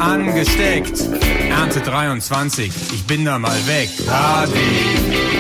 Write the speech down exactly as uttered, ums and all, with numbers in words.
angesteckt. Ernte dreiundzwanzig, ich bin da mal weg. Party.